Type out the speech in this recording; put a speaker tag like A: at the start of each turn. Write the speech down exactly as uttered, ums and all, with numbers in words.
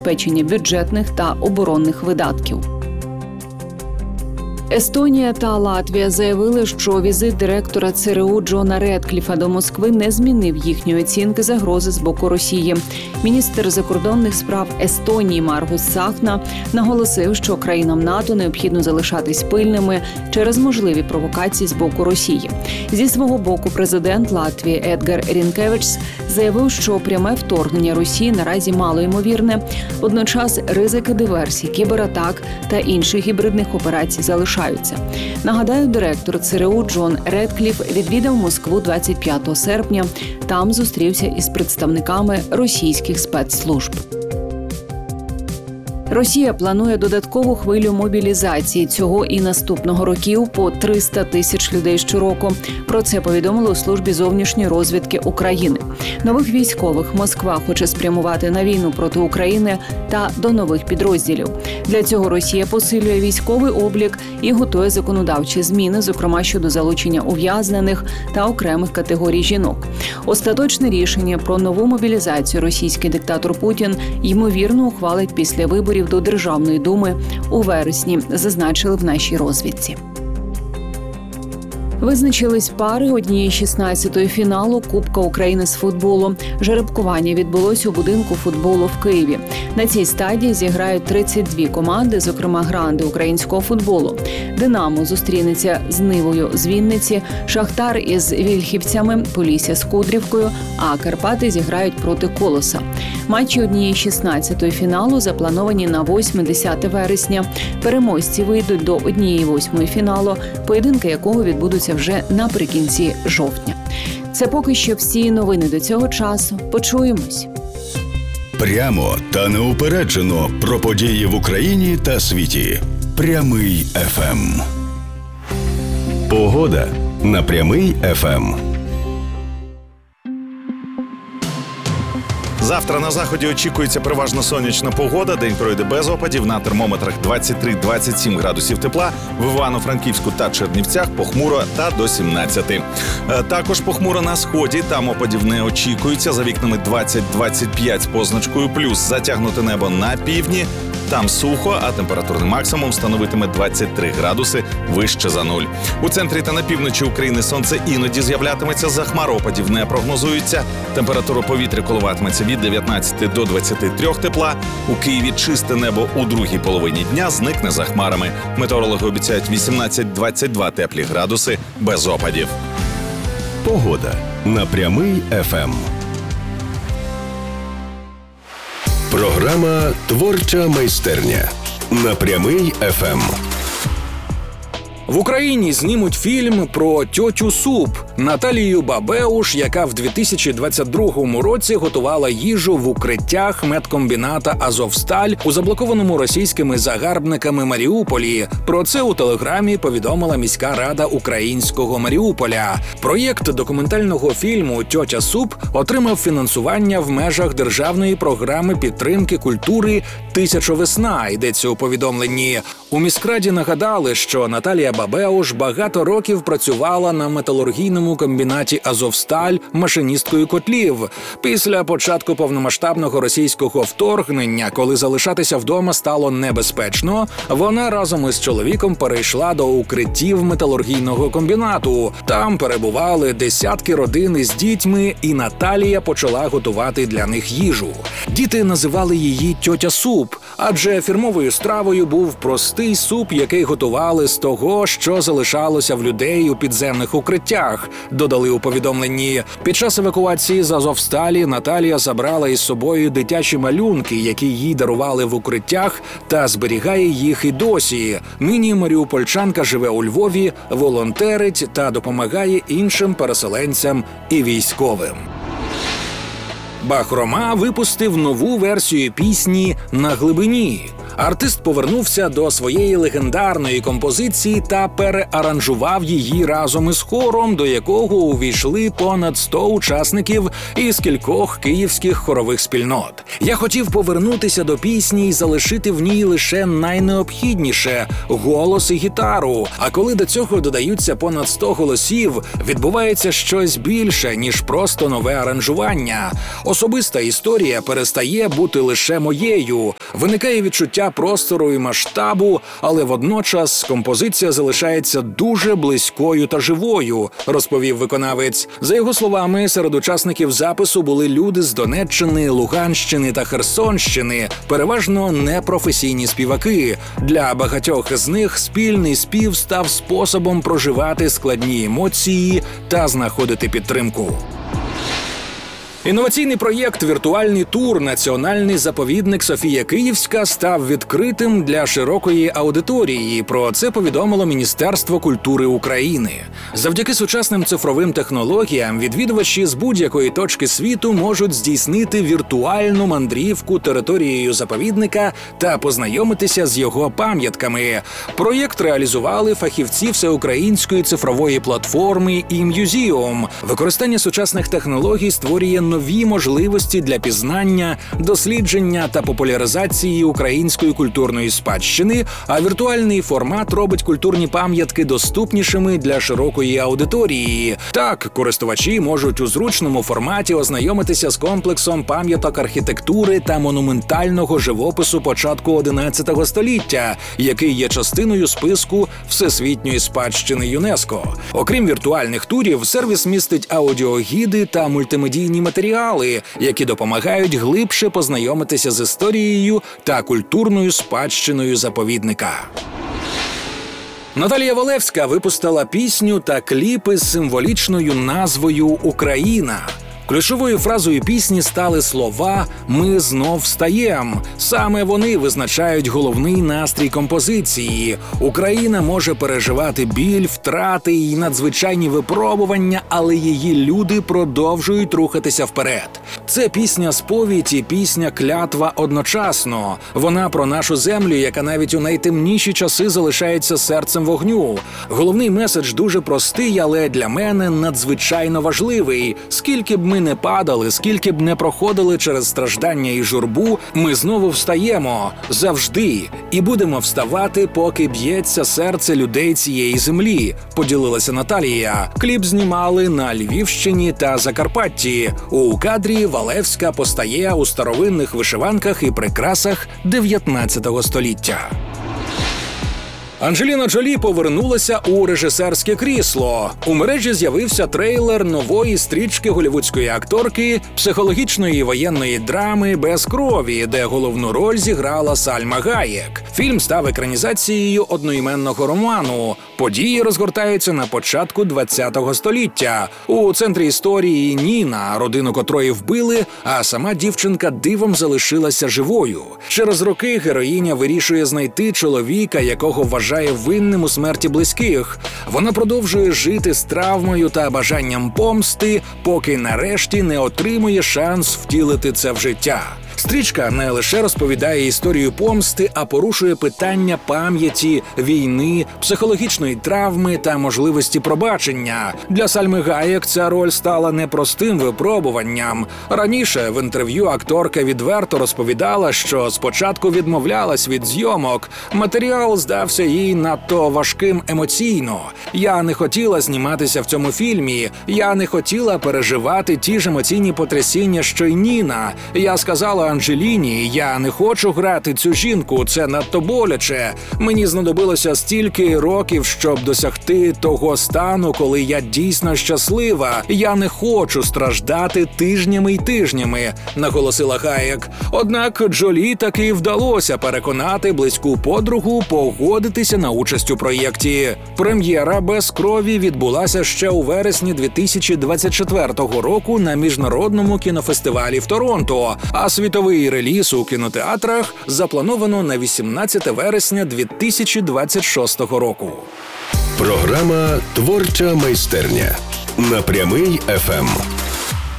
A: забезпечення бюджетних та оборонних видатків. Естонія та Латвія заявили, що візит директора ЦРУ Джона Редкліфа до Москви не змінив їхньої оцінки загрози з боку Росії. Міністр закордонних справ Естонії Маргус Цахна наголосив, що країнам НАТО необхідно залишатись пильними через можливі провокації з боку Росії. Зі свого боку президент Латвії Едгар Рінкевичс заявив, що пряме вторгнення Росії наразі малоймовірне. Водночас ризики диверсій, кібератак та інших гібридних операцій залишаються. Нагадаю, директор ЦРУ Джон Редкліф відвідав Москву двадцять п'ятого серпня. Там зустрівся із представниками російських спецслужб. Росія планує додаткову хвилю мобілізації цього і наступного років по триста тисяч людей щороку. Про це повідомили у службі зовнішньої розвідки України. Нових військових Москва хоче спрямувати на війну проти України та до нових підрозділів. Для цього Росія посилює військовий облік і готує законодавчі зміни, зокрема щодо залучення ув'язнених та окремих категорій жінок. Остаточне рішення про нову мобілізацію російський диктатор Путін ймовірно ухвалить після виборів до Державної думи у вересні, зазначили в нашій розвідці. Визначились пари однієї шістнадцятої фіналу Кубка України з футболу. Жеребкування відбулось у будинку футболу в Києві. На цій стадії зіграють тридцять дві команди, зокрема гранди українського футболу. «Динамо» зустрінеться з «Нивою» з Вінниці, «Шахтар» із «Вільхівцями», «Полісся» з «Кудрівкою», а «Карпати» зіграють проти «Колоса». Матчі однієї шістнадцятої фіналу заплановані на восьме-десяте вересня. Переможці вийдуть до однієї восьмої фіналу, поєдинки якого відбудуться вже наприкінці жовтня. Це поки що всі новини до цього часу. Почуємось.
B: Прямо та неупереджено про події в Україні та світі. Прямий еф ем. Погода на Прямий еф ем.
C: Завтра на заході очікується переважно сонячна погода. День пройде без опадів. На термометрах двадцять три - двадцять сім градусів тепла. В Івано-Франківську та Чернівцях похмуро та до сімнадцяти. Також похмуро на сході. Там опадів не очікується. За вікнами двадцять - двадцять п'ять з позначкою плюс. Затягнуте небо на півдні. Там сухо, а температурний максимум становитиме двадцять три градуси вище за нуль. У центрі та на півночі України сонце іноді з'являтиметься, за хмар опадів не прогнозується. Температура повітря коливатиметься від дев'ятнадцяти до двадцяти трьох тепла. У Києві чисте небо у другій половині дня зникне за хмарами. Метеорологи обіцяють вісімнадцять - двадцять два теплі градуси без опадів.
B: Погода на Прямий еф ем. Програма «Творча майстерня» на Прямий еф ем.
D: В Україні знімуть фільм про тьотю Суп Наталію Бабеуш, яка в дві тисячі двадцять другому році готувала їжу в укриттях медкомбіната «Азовсталь» у заблокованому російськими загарбниками Маріуполі. Про це у телеграмі повідомила міська рада українського Маріуполя. Проєкт документального фільму «Тьотя Суп» отримав фінансування в межах державної програми підтримки культури «Тисяча весна», йдеться у повідомленні. У міськраді нагадали, що Наталія Бабеуш багато років працювала на металургійному комбінаті «Азовсталь» машиністкою котлів. Після початку повномасштабного російського вторгнення, коли залишатися вдома стало небезпечно, вона разом із чоловіком перейшла до укриттів металургійного комбінату. Там перебували десятки родин із дітьми, і Наталія почала готувати для них їжу. Діти називали її «тьотя Суп», адже фірмовою стравою був простий суп, який готували з того, що залишалося в людей у підземних укриттях, додали у повідомленні. Під час евакуації з Азовсталі Наталія забрала із собою дитячі малюнки, які їй дарували в укриттях, та зберігає їх і досі. Нині маріупольчанка живе у Львові, волонтерить та допомагає іншим переселенцям і військовим. Бахрома випустив нову версію пісні «На глибині». Артист повернувся до своєї легендарної композиції та переаранжував її разом із хором, до якого увійшли понад сто учасників із кількох київських хорових спільнот. Я хотів повернутися до пісні і залишити в ній лише найнеобхідніше – голос і гітару. А коли до цього додаються понад сто голосів, відбувається щось більше, ніж просто нове аранжування. Особиста історія перестає бути лише моєю. Виникає відчуття простору і масштабу, але водночас композиція залишається дуже близькою та живою, розповів виконавець. За його словами, серед учасників запису були люди з Донеччини, Луганщини та Херсонщини, переважно непрофесійні співаки. Для багатьох з них спільний спів став способом проживати складні емоції та знаходити підтримку. Інноваційний проєкт «Віртуальний тур. Національний заповідник Софія Київська» став відкритим для широкої аудиторії. Про це повідомило Міністерство культури України. Завдяки сучасним цифровим технологіям відвідувачі з будь-якої точки світу можуть здійснити віртуальну мандрівку територією заповідника та познайомитися з його пам'ятками. Проєкт реалізували фахівці всеукраїнської цифрової платформи «І-М'юзіум». Використання сучасних технологій створює нові можливості для пізнання, дослідження та популяризації української культурної спадщини, а віртуальний формат робить культурні пам'ятки доступнішими для широкої аудиторії. Так, користувачі можуть у зручному форматі ознайомитися з комплексом пам'яток архітектури та монументального живопису початку одинадцятого століття, який є частиною списку Всесвітньої спадщини ЮНЕСКО. Окрім віртуальних турів, сервіс містить аудіогіди та мультимедійні матеріали, які допомагають глибше познайомитися з історією та культурною спадщиною заповідника. Наталія Валевська випустила пісню та кліп із символічною назвою «Україна». Ключовою фразою пісні стали слова «Ми знов встаєм». Саме вони визначають головний настрій композиції. Україна може переживати біль, втрати і надзвичайні випробування, але її люди продовжують рухатися вперед. Це пісня-сповідь і пісня-клятва одночасно. Вона про нашу землю, яка навіть у найтемніші часи залишається серцем вогню. Головний меседж дуже простий, але для мене надзвичайно важливий. Скільки б ми не падали, скільки б не проходили через страждання і журбу, ми знову встаємо. Завжди. І будемо вставати, поки б'ється серце людей цієї землі, поділилася Наталія. Кліп знімали на Львівщині та Закарпатті. У кадрі Валевська постає у старовинних вишиванках і прикрасах дев'ятнадцятого століття. Анджеліна Джолі повернулася у режисерське крісло. У мережі з'явився трейлер нової стрічки голівудської акторки психологічної воєнної драми «Без крові», де головну роль зіграла Сальма Гаєк. Фільм став екранізацією одноіменного роману. Події розгортаються на початку ХХ століття. У центрі історії Ніна, родину котрої вбили, а сама дівчинка дивом залишилася живою. Через роки героїня вирішує знайти чоловіка, якого вважає винним у смерті близьких. Вона продовжує жити з травмою та бажанням помсти, поки нарешті не отримує шанс втілити це в життя. Стрічка не лише розповідає історію помсти, а порушує питання пам'яті, війни, психологічної травми та можливості пробачення. Для Сальми Гаєк ця роль стала непростим випробуванням. Раніше в інтерв'ю акторка відверто розповідала, що спочатку відмовлялась від зйомок. Матеріал здався їй надто важким емоційно. «Я не хотіла зніматися в цьому фільмі. Я не хотіла переживати ті ж емоційні потрясіння, що й Ніна. Я сказала Анджеліні, я не хочу грати цю жінку, це надто боляче. Мені знадобилося стільки років, щоб досягти того стану, коли я дійсно щаслива. Я не хочу страждати тижнями й тижнями», – наголосила Гаєк. Однак Джолі таки вдалося переконати близьку подругу погодитися на участь у проєкті. Прем'єра «Без крові» відбулася ще у вересні дві тисячі двадцять четвертого року на міжнародному кінофестивалі в Торонто, а світовий реліз у кінотеатрах заплановано на вісімнадцяте вересня дві тисячі двадцять шостого року.
B: Програма «Творча майстерня» на Прямий еф ем.